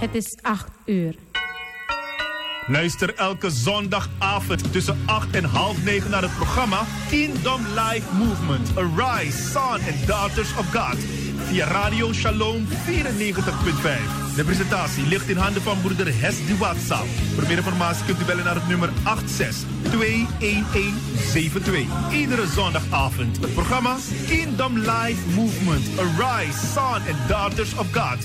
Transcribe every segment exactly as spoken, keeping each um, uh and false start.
Het is acht uur. Luister elke zondagavond tussen acht en half negen naar het programma Kingdom Life Movement. Arise, Son and Daughters of God. Via Radio Shalom vierennegentig punt vijf. De presentatie ligt in handen van broeder Hes de WhatsApp. Voor meer informatie kunt u bellen naar het nummer acht zes twee een een zeven twee. Iedere zondagavond. Het programma Kingdom Life Movement. Arise, Son and Daughters of God.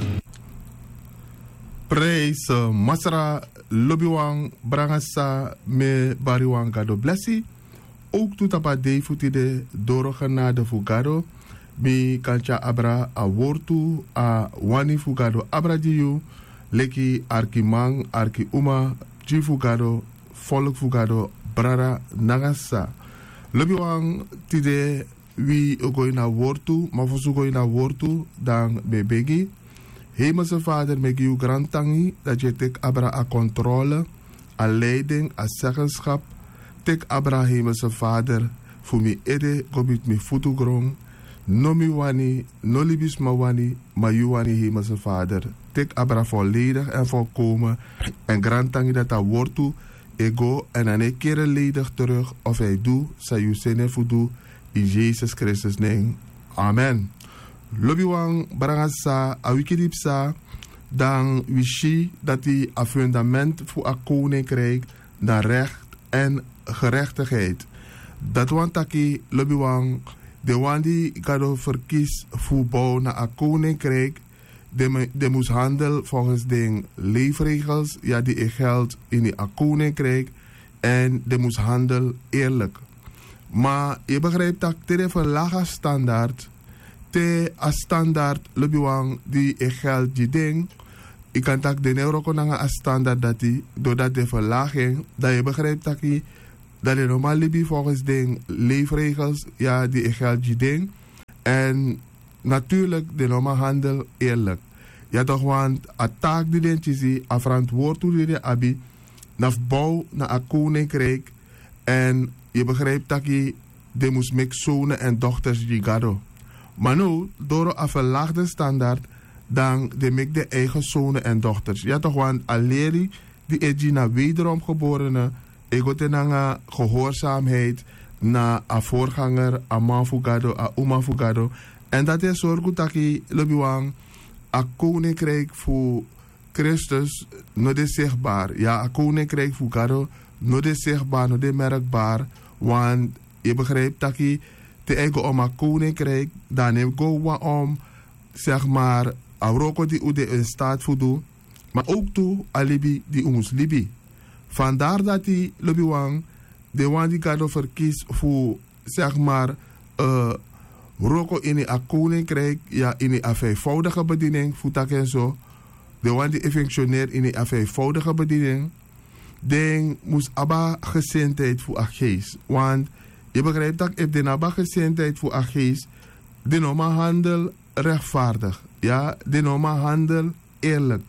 Praise uh, Masra Lobiwang Brangasa me Bariwang Gado Blessi. Ook tutapa de futide doro genade fugado. Mi kancha abra a wortu a wani fugado abra diyu. Leki arkimang arki uma ji fugado volk fugado brara nagasa. Lobiwang tide wi ogoi na wortu ma fosu goi na wortu dan bebegi. Hemelse Vader, met uw grantangi dat je tek abra a controle, a leiding, a zeggenschap. Tek abra Hemelse Vader, voor mi ede, gobit mi futugrong. No mi wani, no libis ma wani, ma you wani Hemelse Vader. Tek abra volledig en volkomen. En grantangi dat a wortu, ego en aan een keer ledig terug. Of hij doet, sa you sene fudu, in Jezus Christus naam. Amen. Lobiwang barangasa a wikidipsa dan wishi dat hij een fundament voor een koninkrijk naar recht en gerechtigheid. Dat want taki lobiwang de wandi kado verkies voor bouw naar een koninkrijk de, de moest handel volgens de leefregels ja die geldt in een koninkrijk en de moest handel eerlijk. Maar je begrijpt dat dit even lage standaard te a standaard lobiwang die e geld die ding. Ik kan tak de euro konanga a standaard dat die doordat de verlaging dat je begrijpt dat die dat je normaal libi volgens de leefregels ja die e geld die ding en natuurlijk de normaal handel eerlijk. Ja toch want a taak die den chisi a verantwoord die de abi naf bouw na a koninkrijk en je begrijpt dat die de moest mek zonen en dochters die gado. Maar nu, door een verlaagde standaard, dan de mek de eigen zonen en dochters. Ja toch, want alleen die Edina wederom geborene, ego tenanga gehoorzaamheid na a voorganger, a man fugado, a uma fugado. En dat is zorg dat je lebiwang a koninkrijk voor Christus no de zichtbaar. Ja, a koninkrijk fugado no de zichtbaar, no de merkbaar. Want je begrijpt dat je te eigen om een koninkrijk, dan neem go om, zeg maar, Auroko die u de in staat voor doen, maar ook toe alibi die ons libi. Vandaar dat die lobiwang, de wan die gaat verkies voor, zeg maar, uh, Roko in een koninkrijk, ja, in een vijfvoudige bediening, voor dat en zo. De wan die functioneert in een vijfvoudige bediening, dan moest abba gezindheid voor een geest. Want je begrijpt dat ik de nabagezindheid voor een geest, de normaal handel rechtvaardig. Ja, de normaal handel eerlijk.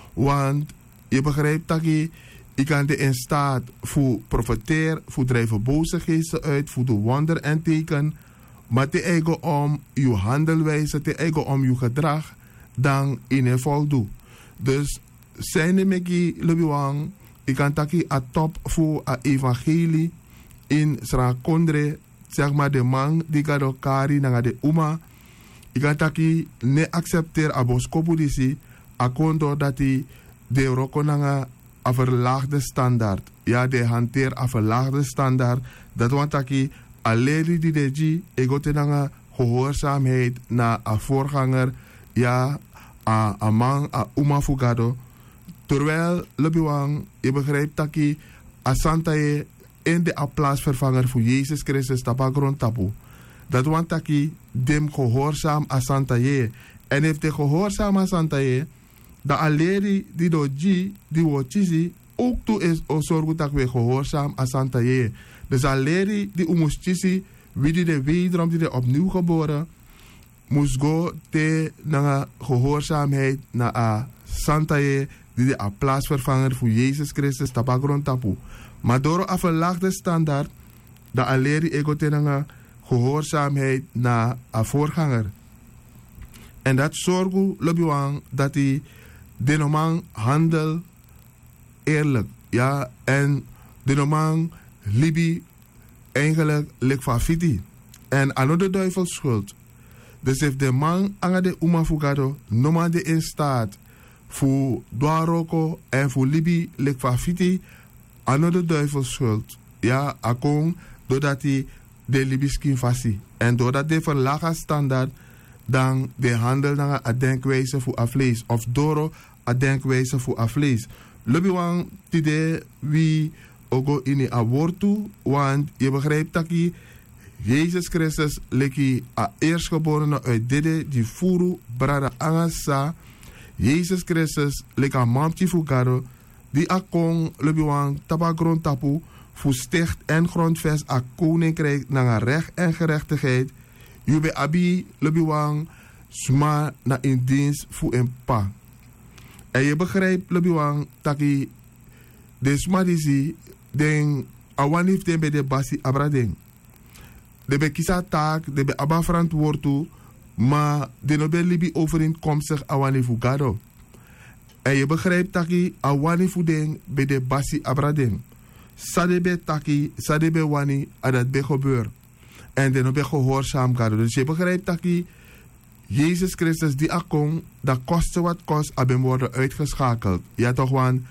Want je begrijpt dat je, je kan de in staat voor profiteer, voor drijven boze geesten uit, voor de wonder en teken. Maar te eigen om je handelwijze, te eigen om je gedrag, dan in een voldoen. Dus zijn de meki lebiwang, je kan taki a top voor a evangelie. In Sra Kondre, zeg maar de man die gaat elkaar naar de Uma. Ik kan taki ne accepteer aboskopu disi. Akondo dat hij de rokonanga a verlaagde standaard. Ja, de hanteer a verlaagde standaard. Dat want taki alleen die de ji egotenanga gehoorzaamheid na a voorganger. Ja, a, a man a Uma fugado. Terwijl lebiwang, je begrijpt taki a santaye in de plaatsvervanger voor Jezus Christus tapagron tapu. Dat want taki dem gehoorzaam a santaye. En heeft de gehoorzaam a santaye, dat alleen die doji, die wochisi, ook toe is o zorgu tak we gehoorzaam a santaye. Dus alleen die umuschisi, wie die de wederom die de opnieuw geboren, moest go te na gehoorzaamheid na a santaye, die de a plaatsvervanger voor Jezus Christus tapagron tapu. Maar door een verlaagde standaard, dat alleen ego tenanga gehoorzaamheid naar een voorganger. En dat zorgt lebiwang dat hij de normaal handel eerlijk. Ja, en de normaal libi eigenlijk lik van fiti. En aan de duivel schuld. Dus if de man aan de uma fugado, normaal de in staat voor dwaroko en voor libi lik van fiti, aan de duivel schuld. Ja, akong, doordat hij de libiskin fasi. En doordat de verlagen standaard, dan de handel naar een denkwijze voor aflees. Of doro een denkwijze voor aflees. Lubiwang tide wie ogo in een woord toe, want je begrijpt dat je Jezus Christus leki a eerstgeborene uit dede die furu brada angasa. Jezus Christus leka mamti fugaro die akong lubiwang tabagron tapu voor sticht en grondvest a koninkrijk naar recht en gerechtigheid. Jube abi lubiwang sma na in dienst voor een pa. En je begrijpt lubiwang taki de sma disi den awanif den bij de basi abrading. De be kisa taak, de be aba verantwoord toe, maar de nobe libi overeenkomstig awani fugado. En je begrijpt taki awani fudeng bij de basi abrading. Sadebe taki, sadebe wani, en dat be gebeur. En de nobe gehoorzaam gado. Dus je begrijpt taki Jezus Christus die akong, dat koste wat kost, hebben worden uitgeschakeld. Ja toch, want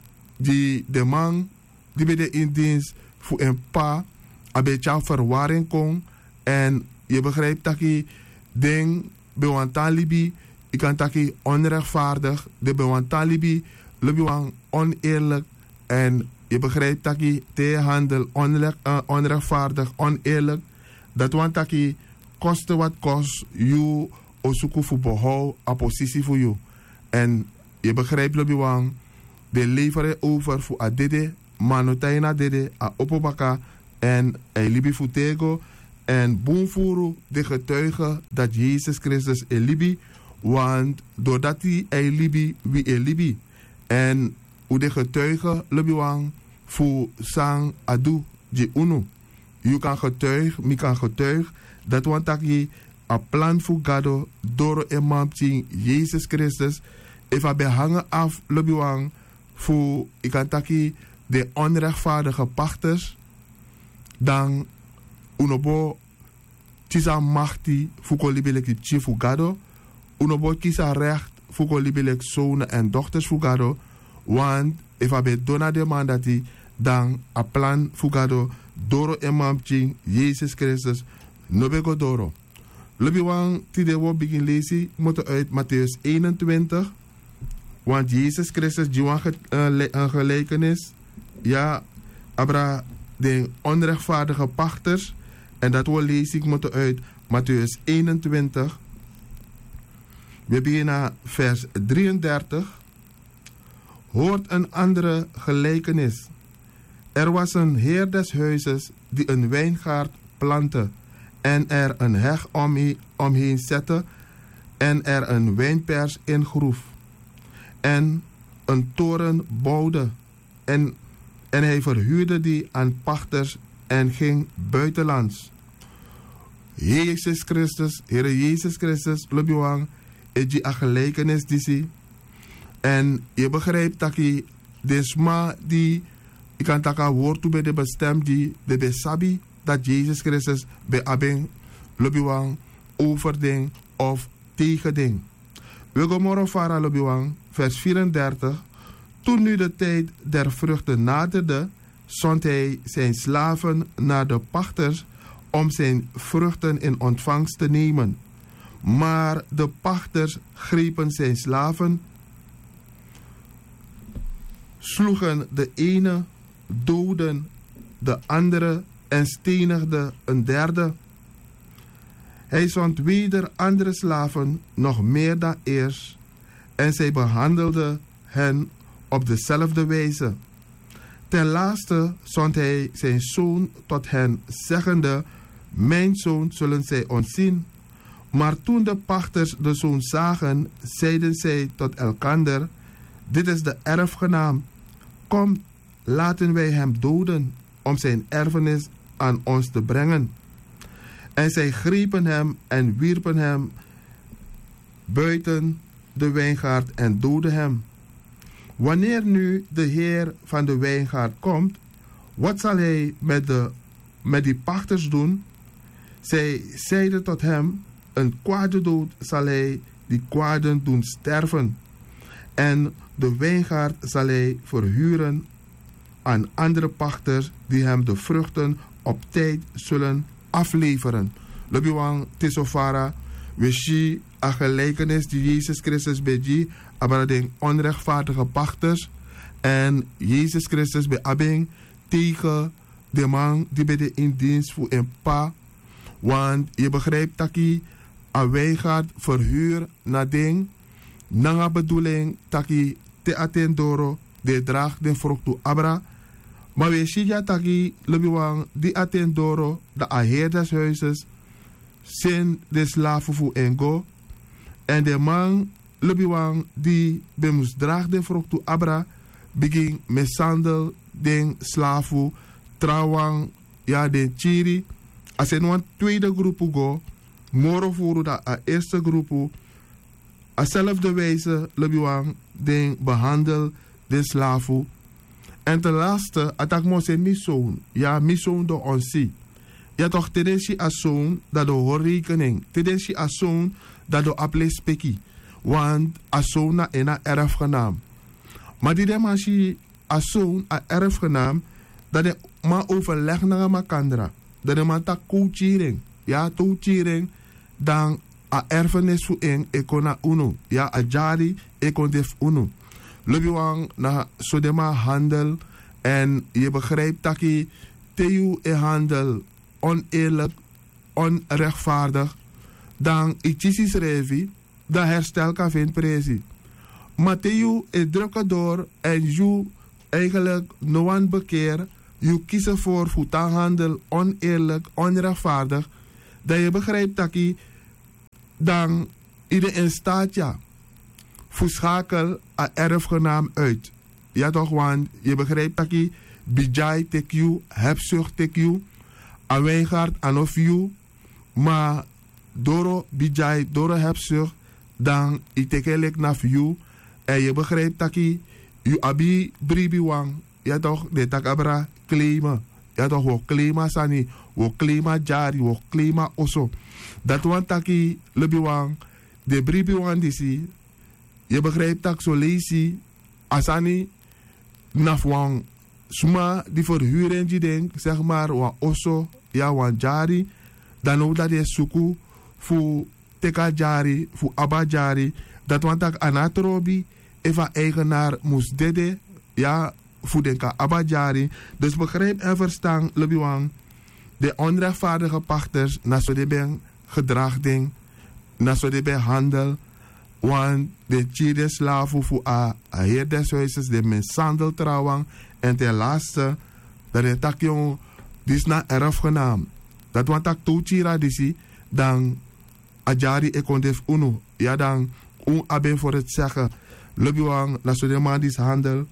die de man die bij de in dienst voor een pa, een beetje verwarring kon. En je begrijpt dat je ding bij wantan libi, je kan dat je onrechtvaardig, de bij wantan libi, libi oneerlijk. En je begrijpt dat je tegenhandel onrecht, uh, onrechtvaardig, oneerlijk. Dat want dat je koste wat kost, je osuku voor behoud, a positie voor je. En je begrijpt libi de leveren over voor a dede, manotaina dede, a opobaka. En hij libi futego en boomfuru de getuige dat Jezus Christus is libi, want doordat hij hij libi, wie is libi. En hoe de getuige libi wang voor sang adu je unu. Je kan getuig, mi kan getuig, dat want dat je een plan voor gado door een mampting Jezus Christus, even behangen af libi wang voor ik kan taki de onrechtvaardige pachters. Dan unobo tisa machti fuko libelek chi fugado. Unobo kisa recht fuko libelek zonen en dochters fugado. Want if abe dona de mandati dan a plan fugado doro emamching Jezus Christus nobego doro. Lubi wang tide wo begin lezi moeten uit Matthäus eenentwintig. Want Jezus Christus die wang een gelijkenis. Ja, abra de onrechtvaardige pachters. En dat wil lees ik moeten uit Matthäus eenentwintig. We beginnen vers drieëndertig. Hoort een andere gelijkenis. Er was een heer des huizes die een wijngaard plantte en er een heg omheen, omheen zette en er een wijnpers in groef en een toren bouwde en En hij verhuurde die aan pachters en ging buitenlands. Jezus Christus, Heer Jezus Christus, Lubiwang, is die een gelijkenis die zie. En je begrijpt dat je de sma die, je kan dat een woord toe bij de bestem die, de besabi, dat Jezus Christus bij abing, Lubiwang, overding of tegending. We gaan morgen varen, Lubiwang, vers vierendertig. Toen nu de tijd der vruchten naderde, zond hij zijn slaven naar de pachters om zijn vruchten in ontvangst te nemen. Maar de pachters grepen zijn slaven, sloegen de ene, doodden de andere en stenigden een derde. Hij zond weder andere slaven, nog meer dan eerst, en zij behandelden hen op dezelfde wijze. Ten laatste zond hij zijn zoon tot hen, zeggende: mijn zoon zullen zij ontzien. Maar toen de pachters de zoon zagen, zeiden zij tot elkander: dit is de erfgenaam. Kom, laten wij hem doden, om zijn erfenis aan ons te brengen. En zij grepen hem en wierpen hem buiten de wijngaard en doodde hem. Wanneer nu de heer van de wijngaard komt, wat zal hij met, de, met die pachters doen? Zij zeiden tot hem, een kwade dood zal hij die kwaden doen sterven. En de wijngaard zal hij verhuren aan andere pachters die hem de vruchten op tijd zullen afleveren. Lobiwang Tisofara, we zien een gelijkenis die Jezus Christus bij die, maar de onrechtvaardige pachters. En Jezus Christus bij Abing tegen de man die bij de in dienst voor een pa. Want je begrijpt dat je een wijngaard verhuur naar ding. Nanga bedoeling dat je te attendoro de draag de vrucht toe abra. Maar we zien ja dat je lebiwang die attendoro de aheer des huizes zijn de slaven voor engo. En de man lebiwang die bemus draag de vrucht toe abra begin mishandel den slaven trouwang ja de chiri. Als je een tweede groep go, moro voor dat a eerste groep, a zelfde wijze lebiwang den behandel de slaven. En ten laatste, atak mo se miszoon, ja miszoon do onsi. Ja toch tedesi a zoon dat do hoor rekening, tedesi a zoon dat do aple speki, want a zoon na ena erfgenaam. Maar die dem als je a zoon a erfgenaam, dat de ma overleg naar makandra. Dat de man tak koutjering. Ja, toutjering. Dan a erfenis voor een ekona uno. Ja, a jari ekon def uno. Lubiwang na sodema handel. En je begrijpt dat je teu e handel oneerlijk, onrechtvaardig. Dan ichisis revi. Dan herstel kan vind presi. Maar teu e drukken door en je eigenlijk no one bekeer. Je kiezen voor voetanghandel, oneerlijk, onrechtvaardig. Dat je begrijpt dat je dan iedereen staat ja. Verschakel een erfgenaam uit. Ja toch, want je begrijpt dat je bijai tek you, hebzucht tek you, een wijngaard aan of you, maar door bijai, door hebzucht, dan itekelek naf you. En je begrijpt dat je je abi bribi wang. Ja toch, de takabra claima. Ja toch, wo claima sani, wo claima jari, wo claima oso. Dat want taki lebiwang, de bribiwang disi, je begrijpt dat zo leesi, asani, nafwang, sma die verhuren die denk, zeg maar, wa oso, ja wan jari, dan ook dat je suku, voor teka jari, voor abba jari, dat want tak anatrobi, eva eigenaar moest dede, ja, voor denka abadjari. Dus begrijp en verstaan, lebiwang, de onrechtvaardige pachters, na zo de ben gedragding, na zo de ben handel, want de chide slaven voor a heer des huizes, de mensandel trouwang, en ten laatste, dat de tak jong, die is na erfgenaam. Dat want tak toechira disi, dan ajari ekondef unu, ja dan, un aben voor het zeggen, lebiwang, na zo de man die handel.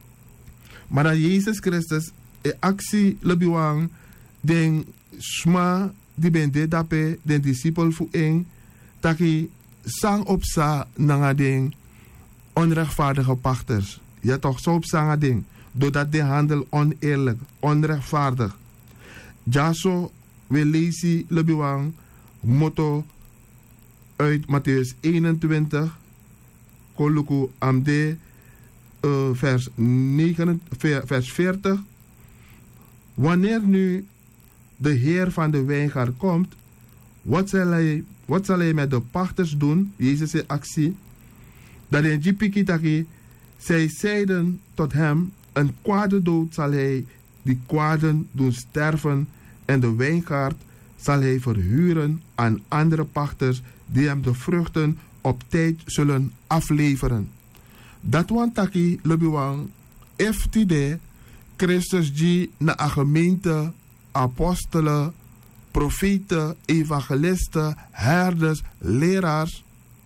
Maar dat Jezus Christus e actie lebiwang den sma die ben de dape den discipel fu een taki sang op sa nanga den onrechtvaardige pachters. Ja toch zo op sang ding doordat de handel oneerlijk, onrechtvaardig. Jaso we lezen lebiwang motto uit Matthäus eenentwintig koluku amde. Uh, vers, negen, vers veertig. Wanneer nu de heer van de wijngaard komt, wat zal hij, wat zal hij met de pachters doen? Jezus in actie. Dat in Jipikitaki, zij zeiden tot hem, een kwade dood zal hij die kwaden doen sterven en de wijngaard zal hij verhuren aan andere pachters die hem de vruchten op tijd zullen afleveren. Dat want taki lebiwang eftide Christus die na a gemeente apostelen, profeten, evangelisten, herders, leraars.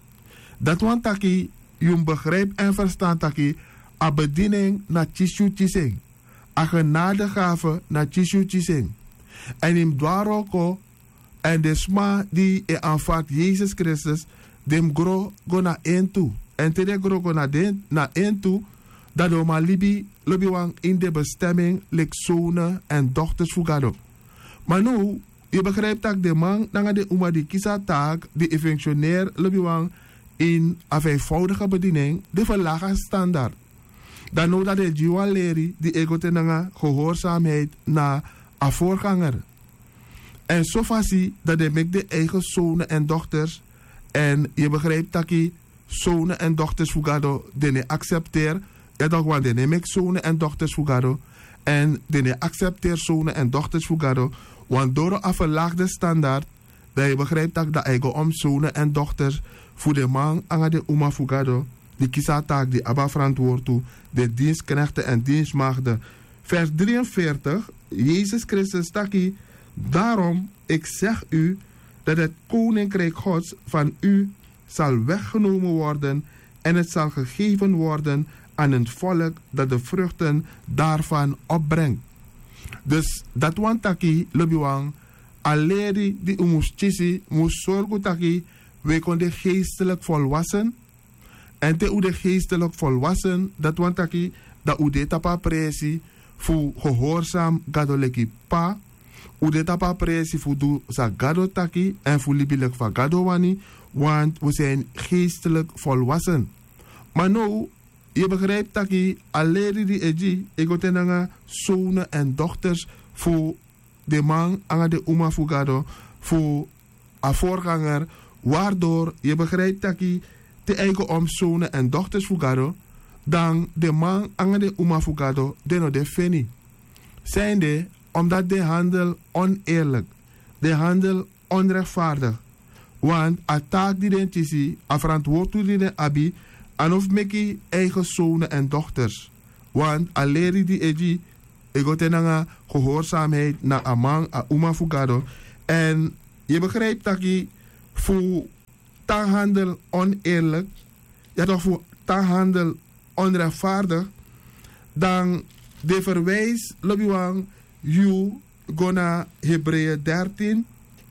Dat want taki jum begrijp en verstaan taki a bediening na chishu chising, a genadegave na chishu chising. En in dwaroko en de sma die e aanvaardt Jezus Christus dem gro go na en toe. En te de groko na den na en toe. Dat do ma libi lobiwang in de bestemming lik zonen en dochters fugado. Maar nu, je begrijpt dat de man na de uma die kisa taak die functionair lobiwang in een eenvoudige bediening de verlagen standaard. Dan nou dat de jiwa leri die ego tenanga gehoorzaamheid na een voorganger. En zo fasi dat de mek de eigen zonen en dochters en je begrijpt dat die zonen en dochters fugado de ne accepteer. Ja toch want de ne mek zonen en dochters fugado en de ne accepteer zonen en dochters fugado. Want door een verlaagde standaard dat je begrijpt dat de eigen om zonen en dochters voor de man aan de uma fugado die kisa taak die abba verantwoord toe de dienstknechten en dienstmaagden. Vers drieënveertig, Jezus Christus taki, daarom ik zeg u dat het koninkrijk Gods van u zal weggenomen worden en het zal gegeven worden aan een volk dat de vruchten daarvan opbrengt. Dus dat want taki lobiwang alleen die umus chisi moest zorgen taki we konden geestelijk volwassen. En te u de geestelijk volwassen, dat want taki, dat u de tapa presi, voor gehoorzaam gadoleki pa, u de tapa presi voor do sa gado taki, en voor libilijk van gado wani, want we zijn geestelijk volwassen. Maar nou, je begrijpt taki, alleen die eji, ego tenanga, zonen en dochters, voor de man, anga de uma fugado, voor een voorganger, waardoor je begrijpt dat je te eigen om zonen en dochters fugado, dan de man aan de uma fugado de no de feni. Zijnde omdat de handel oneerlijk, de handel onrechtvaardig. Want a taak die den tisi, a verantwoordelijk die den abi, en of meki eigen zonen en dochters. Want a leri die eji, ego tenanga gehoorzaamheid na a man a uma fugado. En je begrijpt dat je voor taalhandel oneerlijk, ja toch voor taalhandel onrechtvaardig, dan de verwijs lobiwang you gona Hebreeën dertien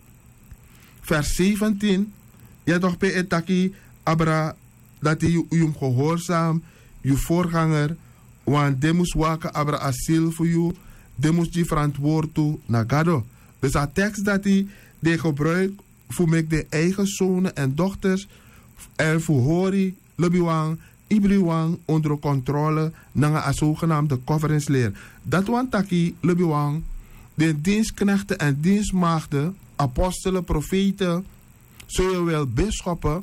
vers zeventien, ja toch bij etaki abra dat je je gehoorzaam je voorganger, want de moest waken abra asiel voor je, de moest je verantwoord toe naar gado. Dus dat tekst dat hij de gebruik voor mek de eigen zonen en dochters en voor hori, lobiwang, ibriwang onder controle na een zogenaamde conference leer. Dat want taki lobiwang, de dienstknechten en dienstmaagden, apostelen, profeten, zowel bisschoppen,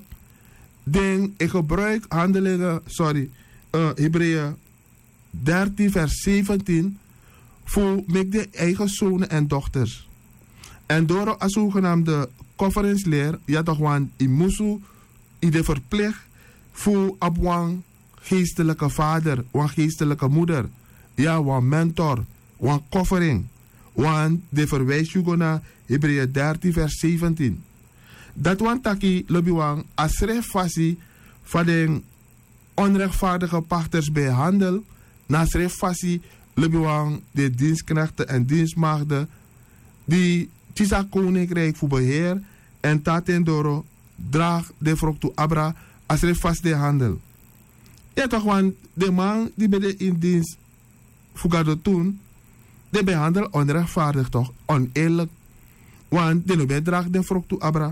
den ik gebruik handelingen, sorry, uh, Hebreeën dertien vers zeventien, voor mek de eigen zonen en dochters. En door een zogenaamde conference leer, ja toch want i musu i de verplicht voor abwang geestelijke vader, wan geestelijke moeder, ja wan mentor, wan covering, want de verwijs je naar Hebreeën dertien vers zeventien. Dat want taki lobiwang asref fasi van de onrechtvaardige pachters bij handel, na asref fasi lobiwang de dienstknechten en dienstmaagden die tisa koninkrijk voor beheer en taten doro draag de vrok toe abra als er vast de handel. Ja toch want de man die bij de in dienst fugado toen, de behandel onrechtvaardig toch, oneerlijk. Want de no draag de vrok toe abra.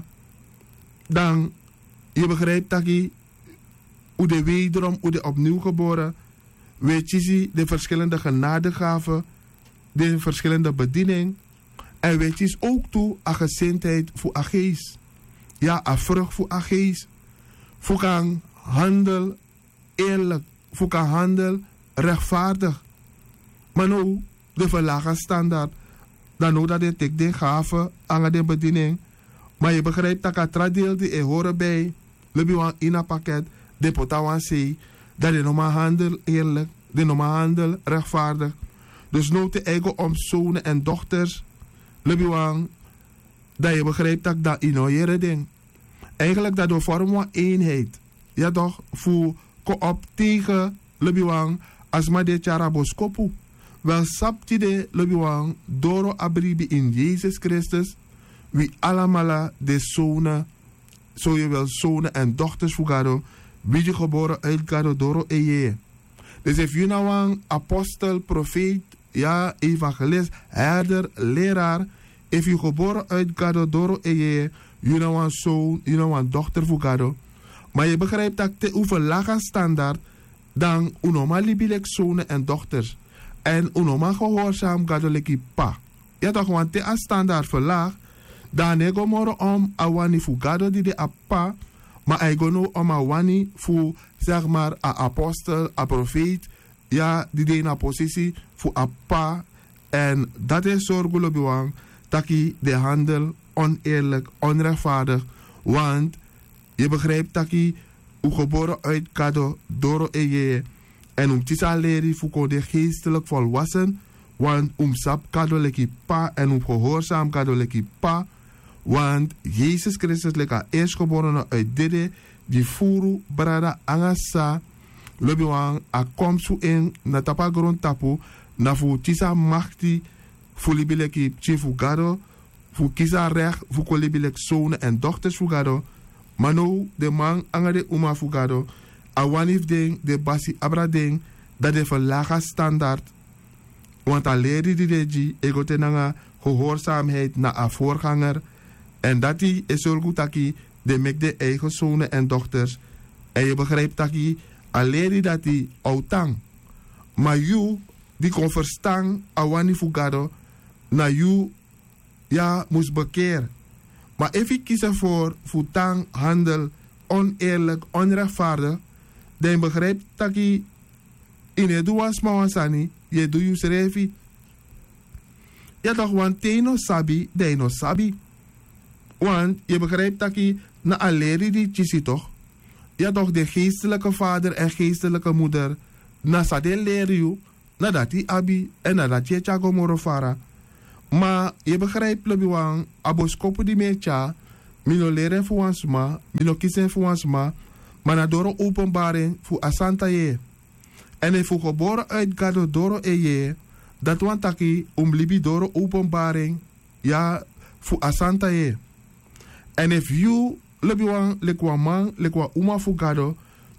Dan je begrijpt dat je hoe de wederom, hoe de opnieuw geboren, weet je de verschillende genadegaven, de verschillende bediening. En weet je ook toe een gezindheid voor een geest. Ja, een vrucht voor een geest. Voor een handel eerlijk. Voor een handel rechtvaardig. Maar nu, de verlagen standaard. Dan nou dat je tik de gave aan de bediening. Maar je begrijpt dat het tradiel die er horen bij. Lebi in een pakket. De potawan zei. Dat je normaal handel eerlijk. De normaal handel rechtvaardig. Dus nou te eigen om zonen en dochters. Lebiwang, dat je begrijpt dat dat innoëren ding. Eigenlijk dat we vormen een eenheid. Ja toch, voor koop tegen Lebiwang, als maar de charaboskopu. Wel sapti de Lebiwang, doro abribi in Jezus Christus, wie allemaal de zonen, zo je wel zonen en dochters fugado, wie geboren uit Gado Doro Eye. Dus if you nou een apostel, profeet, ja, evangelist, herder, leraar, if you geboren uit Gado Doro Eye, you nou een zoon, you nou een dochter voor Gado. Maar je begrijpt dat te over lager standaard dan unoma libilek zonen en dochters. En unoma gehoorzaam Gado leki pa. Ja toch, want te a standaard verlaag, dan ego moro om awani voor Gado die de a pa, maar ego no om awani voor, zeg maar, a apostel, a profeet, ja, die de in a positie voor a pa. En dat is zorgelijk bewang, dat je de handel oneerlijk, onrechtvaardig, want je begrijpt dat je u geboren uit Gado Doro Eye en om tisa leri voor de geestelijk volwassen, want om sap Gado leki pa en om gehoorzaam Gado leki pa, want Jezus Christus leka eerstgeborene uit Dede, die furu brada angasa, lobiwang a komsu in na tapa grond tapu, na fu tisa machti, fu libileki chifu Gado, fu kisa recht, fu kolibilek zonen en dochters fu Gado. Maar nou, de man angade uma fugado, awanif ding, de basi abra ding, dat de verlaga standaard. Want a leri di deji, ego tenanga gehoorzaamheid na a voorganger. En dat die is zo goed taki, de mek de eigen zonen en dochters. En je begrijpt taki, a leri dat die outang. Maar you, die kon verstaan, awani fugado, na you, ja, moest bekeer. Maar als ik kies voor voetang, handel, oneerlijk, onrechtvaardig, dan begrijp dat je in het doas mawansani, je doet je schrijven. Ja toch, want te no sabi, de no sabi. Want je begrijpt dat je na aleri die chisi toch. Ja toch, de geestelijke vader en geestelijke moeder, na sade leren je, nadat die abi en nadat je chago morofara. Maar je begrijpt, Lebiwang, aboskopu di mecha, mino leren voor ons ma, mino kiezen voor ons ma, maar na door openbaring voor asanta je. En if u geboren uit Gado Doro Eye, dat want taki om libi door openbaring, ja, voor asanta je. En if you, Lebiwang, lekwa man, lekwa uma voor Gado,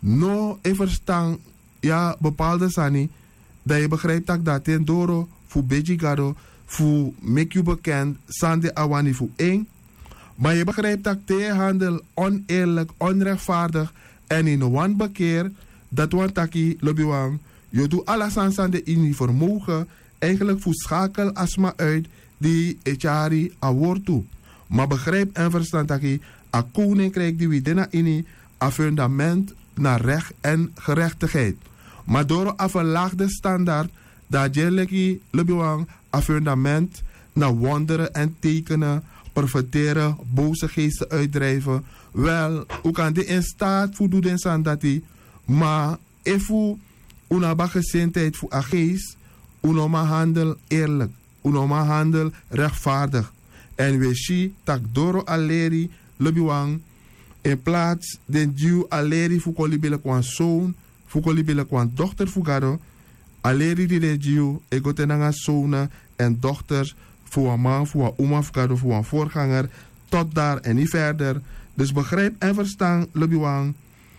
no everstaan, ja, bepaalde sani, dat je begrijpt dat dat ten doro voor beji Gado, voor make you bekend, sande awani voor één. Maar je begrijpt dat de handel oneerlijk, onrechtvaardig en in een bekeer, dat want taki lobiwang, je doet alles aan sande in je vermogen, eigenlijk voor schakel asma uit die echari awoord toe. Maar begrijp en verstand taki, a koninkrijk die we dena in a fundament naar recht en gerechtigheid. Maar door een verlaagde standaard, dat je leki lobiwang, a fundament naar wonderen en tekenen, profiteren, boze geesten uitdrijven. Wel, u kan die in staat voor doen zijn dat die, maar if u una gezindheid voor a geest, unoma handel eerlijk, unoma handel rechtvaardig. En we zien dat doro aleri lebiwang in plaats den Jew aleri voor kolibele kwan zoon, voor kolibele kwan dochter voor gado. Aleri die de Jew, ego tenanga zonen en dochters voor een man, voor een oma, voor een voorganger, tot daar en niet verder. Dus begrijp en verstaan, lebiwang,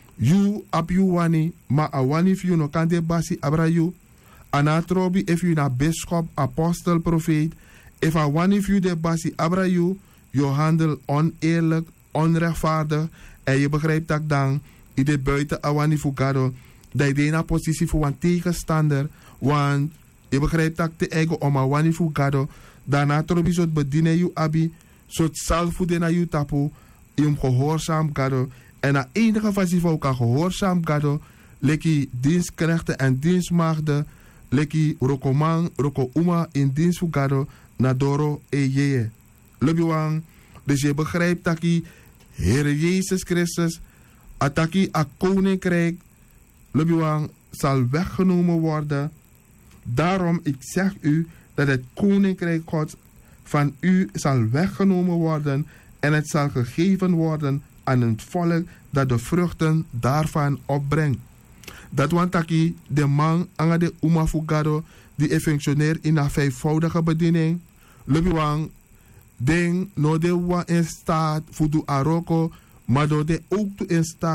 you ap you wani, ma awani if you no kan de basi abra you, anatrobi if you na bischop, apostel, profeet, if I wani if you de basi abra you, je handel oneerlijk, onrechtvaardig, en je begrijpt dat dan, in de buiten awani fugado, dat je in positie voor een tegenstander, want je begrijpt dat de eigen om awani fugado, daarna trobi zot bedienen you abi, zot salvoeden na you tapu, je gehoorzaam gado, en na enige fasie voor elkaar gehoorzaam gado, leki dienstknechten en dienstmaagden, leki rokomang, roko uma in dienst voor gado, na doro e jeye. Lebiwang, dus je begrijpt dat je, Heer Jezus Christus, ataki a koninkrijk, lebiwang, zal weggenomen worden. Daarom, ik zeg u, dat het koninkrijk Gods van u zal weggenomen worden en het zal gegeven worden aan het volk dat de vruchten daarvan opbrengt. Dat want taki de man aan de umafugado die functioneert in een vijfvoudige bediening. Lebiwang, ding no de wa in staat voor de aroko, maar door de ook in staat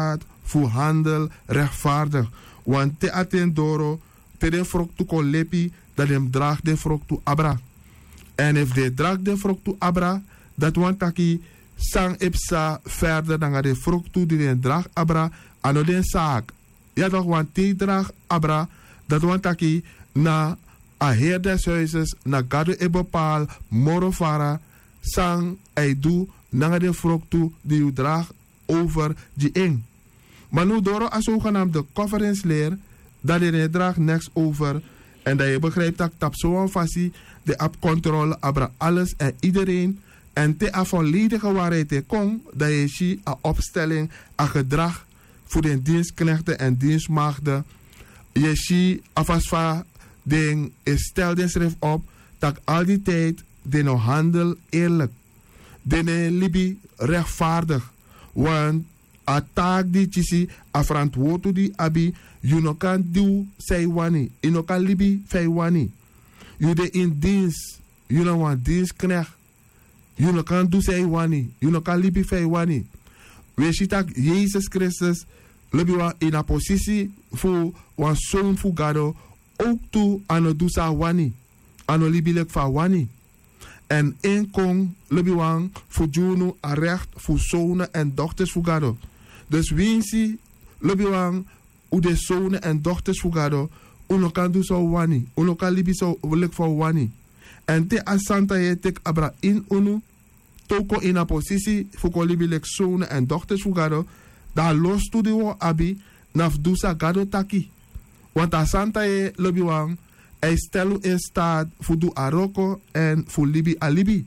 voor handel rechtvaardig. Want te aten doro, te de frok tu kon lepi, dat hem draagt de frok tu abra. En if de draagt de frok tu abra, dat want taki sang ipsa verder dan de frok tu die de draagt abra, ano den zaak. Ja toch, want te draagt abra, dat want taki na a heer des huizes, na gado e bepaal, morofara, sang ei doe, na de frok tu die u draagt over die eng. Maar nu door een zogenaamde conference leer, dat je draagt niks over en dat je begrijpt dat tap zo'n fasie, de app controle, abra alles en iedereen en te a volledige waarheid te kom, dat je zie een opstelling, een gedrag voor de dienstknechten en dienstmaagden. Je ziet afasva ding, stel de schrift op, dat al die tijd de no handel eerlijk, de ne libi rechtvaardig, want a taak di chisi a verantwoord di abi you no kan do say wani you no kan libi fei wani you de in dienst you no want dienst knecht you no kan do say wani you no kan libi fei wani we shitak Jesus Christus libi wa in a positie fu wan zoon fu gado ook tu ano do sa wani ano libi lek fa wani en in kong libi wan fu junu a recht fu zonen en dochters fu gado. Dus winsi lobiwang u de zonen en dochters fugado uno kan do so wani uno kan libi so lek for wani en te asanta ye tek abra in unu toko in a positie fuko libi lek zonen en dochters fugado da los tu de wo abi naf dusa gado taki want asanta ye lobiwang ei stelu in staat fu du aroko en fu libi alibi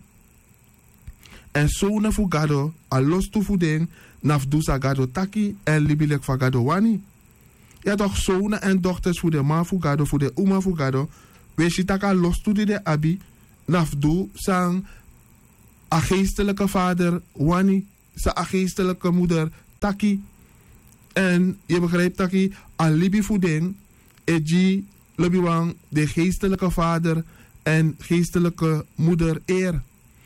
en zonen fugado a los tu fudeng naf dusa gado taki en libilek van gado wani. Ja toch zonen en dochters voor de man voor gado, voor de oma voor gado. Wees je taka los toe de abi. Naf du sang a geestelijke vader wani. Sa a geestelijke moeder taki. En je begrijpt taki a libi voor den. Eji lobiwang de geestelijke vader en geestelijke moeder eer.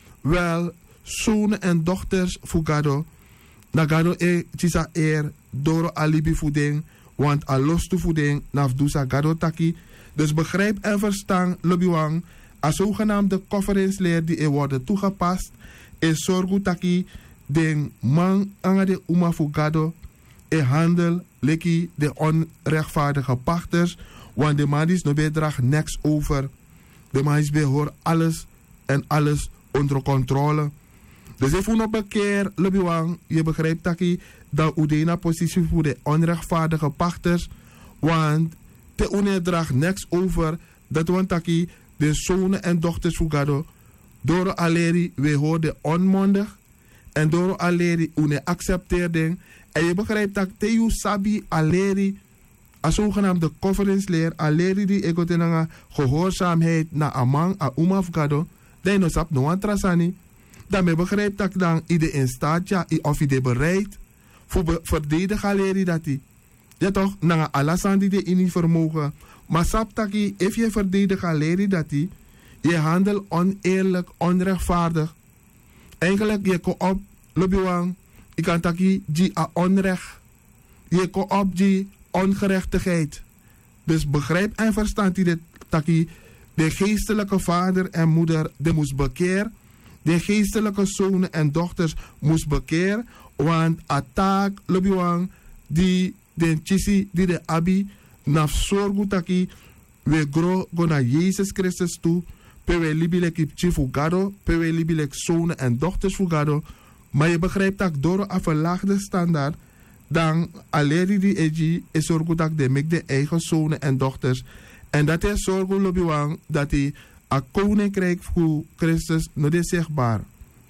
Wel zonen en dochters voor gado. Nagado e tisa er doro alibi voeding, want a los to voeding naf dusa gado taki. Dus begrijp en verstaan lobiwang, a zogenaamde conference leer die er worden toegepast, is zorgu taki den man anga de uma fugado, e handel leki de onrechtvaardige pachters, want de man is no bedrag niks over. De man is behoor alles en alles onder controle. Dus even nog een keer, lobiwang, je begrijpt taki, dat u de positie voor de onrechtvaardige pachters, want te une draagt niks over, dat want taki, de zonen en dochters fugado, door aleri, we hoorden onmondig, en door aleri, une accepteerde, en je begrijpt dat te you sabi aleri, a zogenaamde conference leer, aleri die egotenanga gehoorzaamheid na amang, a uma fugado, dat je no sap no antrasani. Daarmee begrijpt dat dan ieder in staat, ja, of ieder bereid voor verdedigen galerie dat hij. Ja toch, na alasan die de in niet vermogen. Maar sap taki, if je verdedigen galerie dat hij, je handelt oneerlijk, onrechtvaardig. Eigenlijk, je ko op, lobiwang, je kan taki, die a onrecht. Je ko op die ongerechtigheid. Dus begrijp en verstand die de taki, de geestelijke vader en moeder, de moest bekeer. De geestelijke zonen en dochters moest bekeer, want attack lobiwang die den chisi die de abi naf sorgu taki we gro go naar Jezus Christus toe, pe we libilek ipchi fugado, pe we libilek zonen en dochters fugado, maar je begrijpt dat door een verlaagde standaard dan alleen die eji is sorgu dat de mek de eigen zonen en dochters en dat is sorgu lobiwang dat hij a koninkrijk voor Christus no de zichtbaar.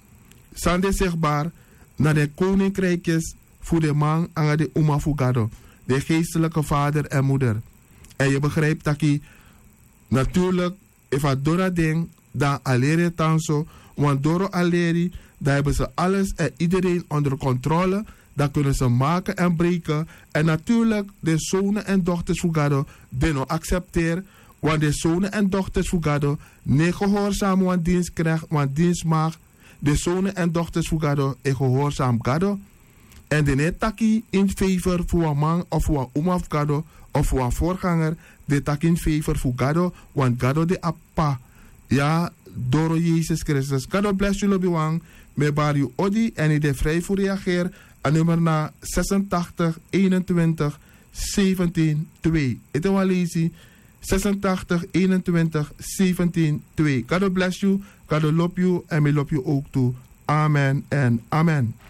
Sande zichtbaar na de koninkrijkjes voor de man aan de uma fugado, de geestelijke vader en moeder. En je begrijpt dat je natuurlijk, if a dora ding, dan aleri tanso, want doro aleri, dan hebben ze alles en iedereen onder controle, dan kunnen ze maken en breken. En natuurlijk, de zonen en dochters fugado, die no accepteer. Want de zonen en dochters fugado ne gehoorzaam want dienst krijgt, want dienst mag. De zonen en dochters fugado e gehoorzaam gado. En de net taki in favor voor een man of voor een oma of gado of voor een voorganger. De taki in favor voor gado, want gado de appa. Ja, door Jezus Christus. God bless you, Lobiwang. Me bari odi en ik de vrij voor reageer aan nummer na zesentachtig eenentwintig zeventien twee. Het is wel lazy. zesentachtig eenentwintig zeventien twee. God bless you. God love you en me love you ook toe. Amen en amen.